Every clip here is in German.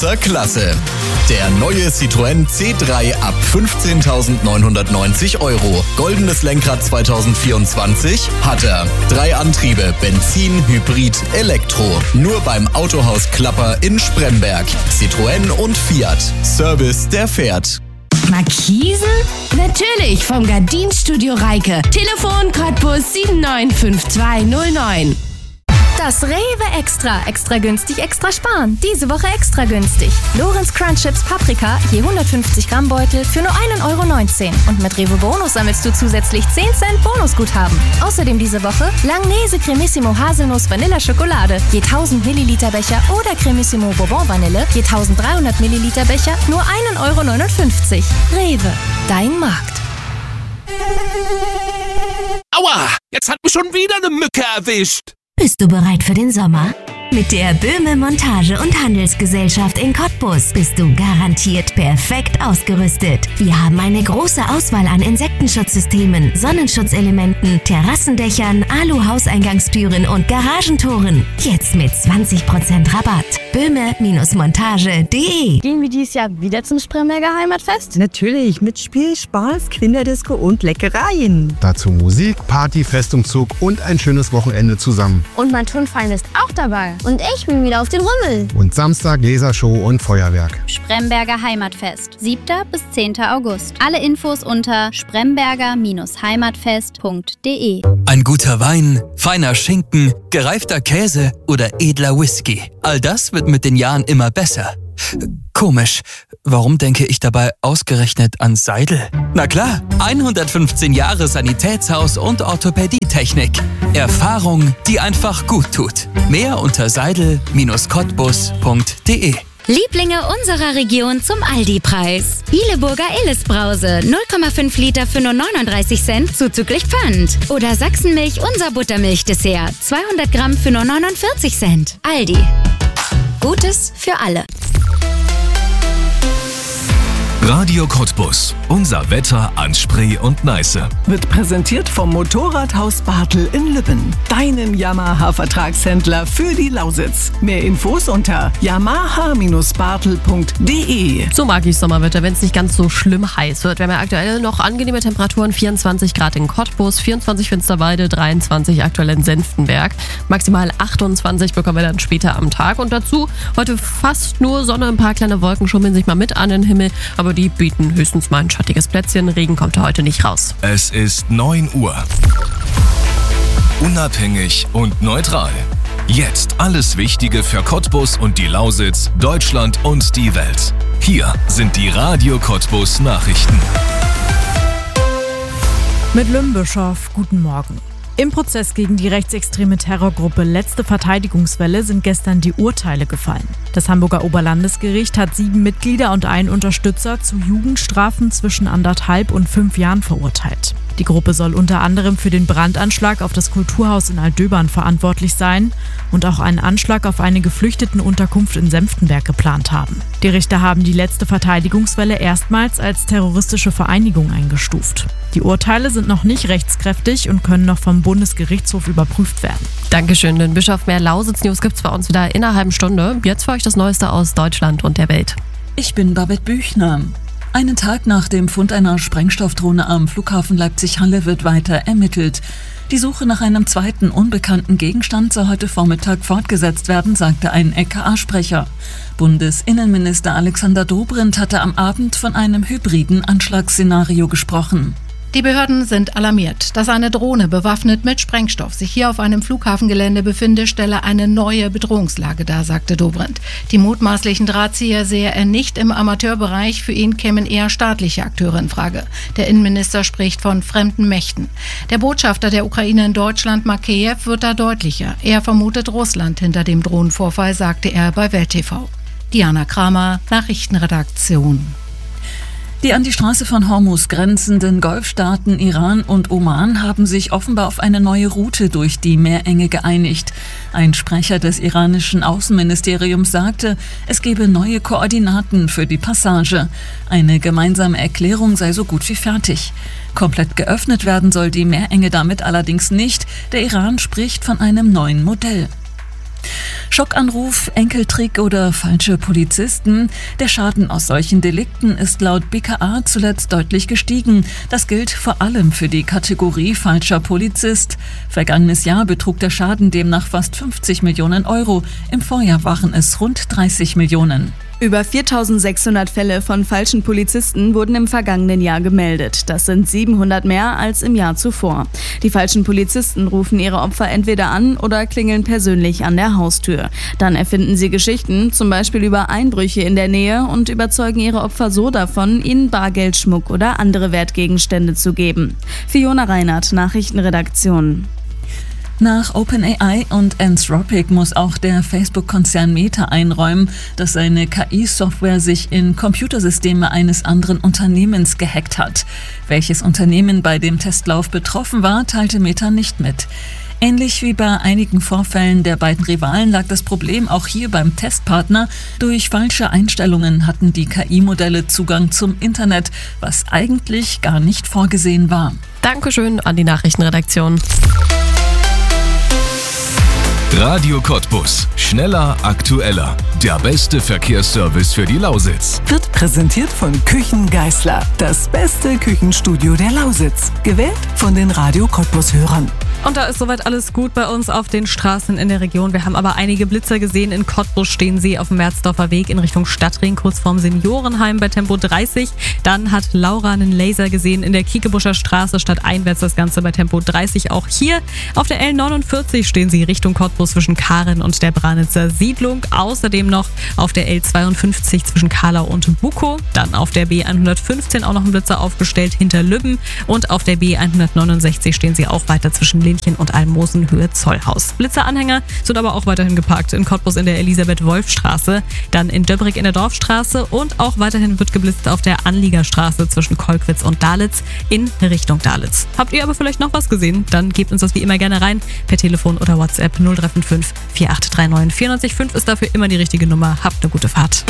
Klasse. Der neue Citroën C3 ab 15.990 €. Goldenes Lenkrad 2024 hat er. 3 Antriebe, Benzin, Hybrid, Elektro. Nur beim Autohaus Klapper in Spremberg. Citroën und Fiat. Service, der fährt. Markisen? Natürlich, vom Gardinstudio Reike. Telefon Cottbus 795209. Das Rewe Extra. Extra günstig, extra sparen. Diese Woche extra günstig. Lorenz Crunch Chips Paprika, je 150 Gramm Beutel für nur 1,19 €. Und mit Rewe Bonus sammelst du zusätzlich 10 Cent Bonusguthaben. Außerdem diese Woche Langnese Cremissimo Haselnuss Vanilla Schokolade, je 1000 Milliliter Becher oder Cremissimo Bourbon Vanille, je 1300 Milliliter Becher, nur 1,59 €. Rewe, dein Markt. Aua, jetzt hat mich schon wieder eine Mücke erwischt. Bist du bereit für den Sommer? Mit der Böhme Montage- und Handelsgesellschaft in Cottbus bist du garantiert perfekt ausgerüstet. Wir haben eine große Auswahl an Insektenschutzsystemen, Sonnenschutzelementen, Terrassendächern, Alu-Hauseingangstüren und Garagentoren. Jetzt mit 20% Rabatt. Böhme-montage.de. Gehen wir dieses Jahr wieder zum Spremberger Heimatfest? Natürlich, mit Spiel, Spaß, Kinderdisco und Leckereien. Dazu Musik, Party, Festumzug und ein schönes Wochenende zusammen. Und mein Turnverein ist auch dabei. Und ich bin wieder auf den Rummel. Und Samstag Lasershow und Feuerwerk. Spremberger Heimatfest, 7. bis 10. August. Alle Infos unter spremberger-heimatfest.de. Ein guter Wein, feiner Schinken, gereifter Käse oder edler Whisky. All das wird mit den Jahren immer besser. Komisch, warum denke ich dabei ausgerechnet an Seidel? Na klar, 115 Jahre Sanitätshaus und Orthopädietechnik. Erfahrung, die einfach gut tut. Mehr unter seidel-cottbus.de. Lieblinge unserer Region zum Aldi-Preis. Bieleburger Illes-Brause, 0,5 Liter für nur 39 Cent, zuzüglich Pfand. Oder Sachsenmilch, unser Buttermilch-Dessert, 200 Gramm für nur 49 Cent. Aldi. Gutes für alle. Radio Cottbus. Unser Wetter an Spree und Neiße. Wird präsentiert vom Motorradhaus Bartel in Lübben. Deinen Yamaha-Vertragshändler für die Lausitz. Mehr Infos unter yamaha-bartel.de. So mag ich Sommerwetter, wenn es nicht ganz so schlimm heiß wird. Wir haben ja aktuell noch angenehme Temperaturen, 24 Grad in Cottbus, 24 Finsterwalde, 23 aktuell in Senftenberg. Maximal 28 bekommen wir dann später am Tag. Und dazu heute fast nur Sonne, ein paar kleine Wolken schummeln sich mal mit an den Himmel. Aber die bieten höchstens mal ein schattiges Plätzchen. Regen kommt heute nicht raus. Es ist 9 Uhr. Unabhängig und neutral. Jetzt alles Wichtige für Cottbus und die Lausitz, Deutschland und die Welt. Hier sind die Radio Cottbus Nachrichten. Mit Lümbischow, guten Morgen. Im Prozess gegen die rechtsextreme Terrorgruppe Letzte Verteidigungswelle sind gestern die Urteile gefallen. Das Hamburger Oberlandesgericht hat 7 Mitglieder und einen Unterstützer zu Jugendstrafen zwischen 1,5 und 5 Jahren verurteilt. Die Gruppe soll unter anderem für den Brandanschlag auf das Kulturhaus in Altdöbern verantwortlich sein und auch einen Anschlag auf eine Geflüchtetenunterkunft in Senftenberg geplant haben. Die Richter haben die Letzte Verteidigungswelle erstmals als terroristische Vereinigung eingestuft. Die Urteile sind noch nicht rechtskräftig und können noch vom Bundesgerichtshof überprüft werden. Dankeschön, den Bischof. Mehr Lausitz-News gibt's bei uns wieder in einer halben Stunde. Jetzt für euch das Neueste aus Deutschland und der Welt. Ich bin Babette Büchner. Einen Tag nach dem Fund einer Sprengstoffdrohne am Flughafen Leipzig-Halle wird weiter ermittelt. Die Suche nach einem zweiten unbekannten Gegenstand soll heute Vormittag fortgesetzt werden, sagte ein LKA-Sprecher. Bundesinnenminister Alexander Dobrindt hatte am Abend von einem hybriden Anschlagsszenario gesprochen. Die Behörden sind alarmiert. Dass eine Drohne bewaffnet mit Sprengstoff sich hier auf einem Flughafengelände befinde, stelle eine neue Bedrohungslage dar, sagte Dobrindt. Die mutmaßlichen Drahtzieher sehe er nicht im Amateurbereich. Für ihn kämen eher staatliche Akteure in Frage. Der Innenminister spricht von fremden Mächten. Der Botschafter der Ukraine in Deutschland, Makeyev, wird da deutlicher. Er vermutet Russland hinter dem Drohnenvorfall, sagte er bei Welt TV. Diana Kramer, Nachrichtenredaktion. Die an die Straße von Hormuz grenzenden Golfstaaten Iran und Oman haben sich offenbar auf eine neue Route durch die Meerenge geeinigt. Ein Sprecher des iranischen Außenministeriums sagte, es gebe neue Koordinaten für die Passage. Eine gemeinsame Erklärung sei so gut wie fertig. Komplett geöffnet werden soll die Meerenge damit allerdings nicht. Der Iran spricht von einem neuen Modell. Schockanruf, Enkeltrick oder falsche Polizisten. Der Schaden aus solchen Delikten ist laut BKA zuletzt deutlich gestiegen. Das gilt vor allem für die Kategorie falscher Polizist. Vergangenes Jahr betrug der Schaden demnach fast 50 Millionen Euro. Im Vorjahr waren es rund 30 Millionen. Über 4.600 Fälle von falschen Polizisten wurden im vergangenen Jahr gemeldet. Das sind 700 mehr als im Jahr zuvor. Die falschen Polizisten rufen ihre Opfer entweder an oder klingeln persönlich an der Haustür. Dann erfinden sie Geschichten, zum Beispiel über Einbrüche in der Nähe, und überzeugen ihre Opfer so davon, ihnen Bargeld, Schmuck oder andere Wertgegenstände zu geben. Fiona Reinhardt, Nachrichtenredaktion. Nach OpenAI und Anthropic muss auch der Facebook-Konzern Meta einräumen, dass seine KI-Software sich in Computersysteme eines anderen Unternehmens gehackt hat. Welches Unternehmen bei dem Testlauf betroffen war, teilte Meta nicht mit. Ähnlich wie bei einigen Vorfällen der beiden Rivalen lag das Problem auch hier beim Testpartner. Durch falsche Einstellungen hatten die KI-Modelle Zugang zum Internet, was eigentlich gar nicht vorgesehen war. Dankeschön an die Nachrichtenredaktion. Radio Cottbus. Schneller, aktueller. Der beste Verkehrsservice für die Lausitz. Wird präsentiert von Küchen Geisler. Das beste Küchenstudio der Lausitz. Gewählt von den Radio Cottbus-Hörern. Und da ist soweit alles gut bei uns auf den Straßen in der Region. Wir haben aber einige Blitzer gesehen. In Cottbus stehen sie auf dem Merzdorfer Weg in Richtung Stadtring, kurz vorm Seniorenheim bei Tempo 30. Dann hat Laura einen Laser gesehen in der Kiekebuscher Straße, stadteinwärts das Ganze bei Tempo 30. Auch hier auf der L49 stehen sie Richtung Cottbus zwischen Karen und der Branitzer Siedlung. Außerdem noch auf der L52 zwischen Kahlau und Bukow. Dann auf der B115 auch noch ein Blitzer aufgestellt hinter Lübben. Und auf der B169 stehen sie auch weiter zwischen Linchen und Almosen Höhe Zollhaus. Blitzeranhänger sind aber auch weiterhin geparkt in Cottbus in der Elisabeth-Wolf-Straße, dann in Döbrig in der Dorfstraße und auch weiterhin wird geblitzt auf der Anliegerstraße zwischen Kolkwitz und Dalitz in Richtung Dalitz. Habt ihr aber vielleicht noch was gesehen? Dann gebt uns das wie immer gerne rein per Telefon oder WhatsApp 0355 4839 94 ist dafür immer die richtige Nummer. Habt eine gute Fahrt.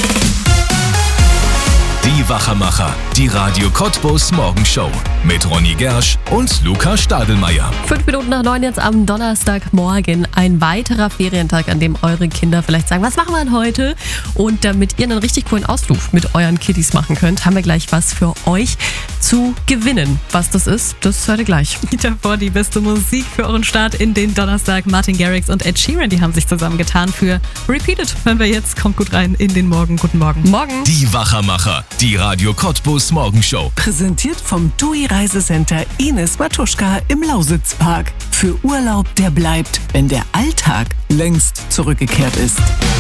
Die Wachermacher, die Radio Cottbus Morgenshow mit Ronny Gersch und Luca Stadelmeier. 5 Minuten nach 9 jetzt am Donnerstagmorgen. Ein weiterer Ferientag, an dem eure Kinder vielleicht sagen, was machen wir denn heute? Und damit ihr einen richtig coolen Ausflug mit euren Kiddies machen könnt, haben wir gleich was für euch zu gewinnen. Was das ist, das hört ihr gleich. Davor die beste Musik für euren Start in den Donnerstag. Martin Garrix und Ed Sheeran, die haben sich zusammengetan für Repeated. Hören wir jetzt, kommt gut rein in den Morgen. Guten Morgen. Morgen. Die Wachermacher. Die Radio Cottbus Morgenshow. Präsentiert vom TUI Reisecenter Ines Matuschka im Lausitzpark. Für Urlaub, der bleibt, wenn der Alltag längst zurückgekehrt ist.